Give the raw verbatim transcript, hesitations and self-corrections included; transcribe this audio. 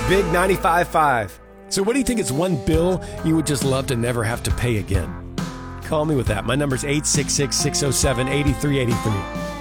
Big ninety-five point five. So what do you think is one bill you would just love to never have to pay again? Call me with that. My number's eight six six, six oh seven, eight three eight three.